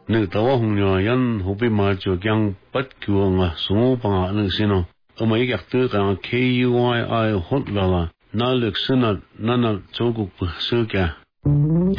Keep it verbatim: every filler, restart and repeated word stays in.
Nè tao hùng nhờ yan hộp mà cho kyang bắt kêu ngà số bằng nè xin nó. Ở mấy cái thứ cái K U I I hot là nà lực xin nà nà nà cho cục sơ kia.